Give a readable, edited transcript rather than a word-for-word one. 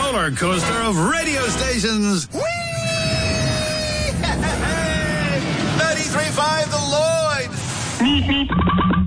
roller coaster of radio stations. Whee! 93.5 The Lloyd.